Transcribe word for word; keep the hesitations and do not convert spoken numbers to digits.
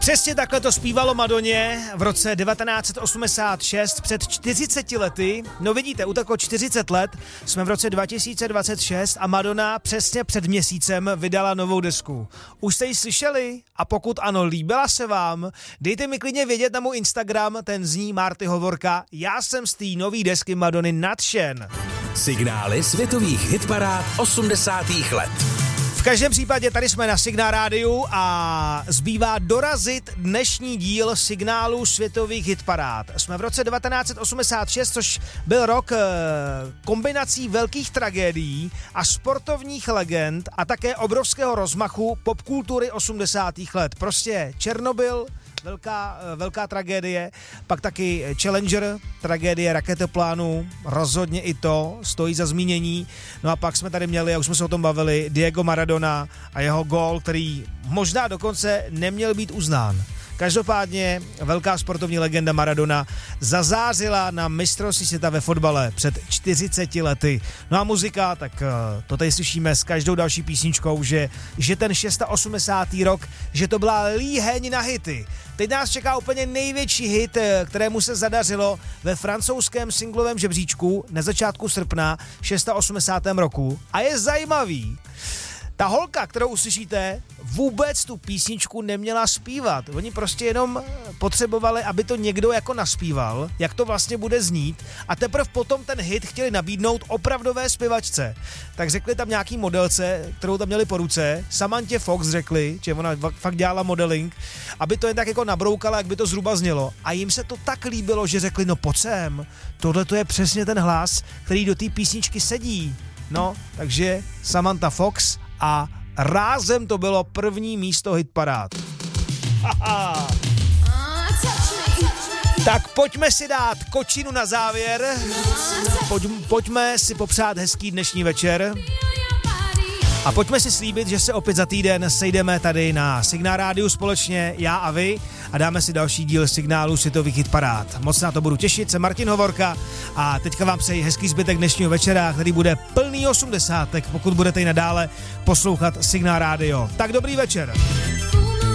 Přesně takhle to zpívalo Madoně v roce devatenáct osmdesát šest před čtyřiceti lety. No vidíte, uteklo čtyřicet let, jsme v roce dva tisíce dvacet šest a Madonna přesně před měsícem vydala novou desku. Už jste ji slyšeli? A pokud ano, líbila se vám? Dejte mi klidně vědět na můj Instagram, ten zní Marty Hovorka. Já jsem z té nový desky Madony nadšen. Signály světových hitparád osmdesátých let. V každém případě tady jsme na Signál rádiu a zbývá dorazit dnešní díl signálu světových hitparád. Jsme v roce devatenáct osmdesát šest, což byl rok kombinací velkých tragédií a sportovních legend a také obrovského rozmachu popkultury osmdesátých let. Prostě Černobyl, Velká, velká tragédie, pak taky Challenger, tragédie raketoplánu, rozhodně i to stojí za zmínění. No a pak jsme tady měli, a už jsme se o tom bavili, Diego Maradona a jeho gól, který možná dokonce neměl být uznán. Každopádně velká sportovní legenda Maradona zazářila na mistrovství světa ve fotbale před čtyřiceti lety. No a muzika, tak to tady slyšíme s každou další písničkou, že, že ten osmdesátý šestý rok, že to byla líheň na hity. Teď nás čeká úplně největší hit, kterému se zadařilo ve francouzském singlovém žebříčku na začátku srpna osmdesátého šestého roku. A je zajímavý, ta holka, kterou uslyšíte, vůbec tu písničku neměla zpívat. Oni prostě jenom potřebovali, aby to někdo jako naspíval, jak to vlastně bude znít, a teprve potom ten hit chtěli nabídnout opravdové zpěvačce. Tak řekli tam nějaký modelce, kterou tam měli po ruce, Samantě Fox řekli, že ona fakt dělala modeling, aby to jen tak jako nabroukala, jak by to zhruba znělo. A jim se to tak líbilo, že řekli, no pojď sem, tohle to je přesně ten hlas, který do té písničky sedí. No, takže Samantha Fox a rázem to bylo první místo hitparád. Tak pojďme si dát kočinu na závěr. Pojď, pojďme si popřát hezký dnešní večer. A pojďme si slíbit, že se opět za týden sejdeme tady na Signál rádiu společně, já a vy, a dáme si další díl signálu světových hitparád. Moc na to budu těšit, jsem Martin Hovorka a teďka vám přeji hezký zbytek dnešního večera, který bude plný osmdesátek, pokud budete i nadále poslouchat Signál rádio. Tak dobrý večer.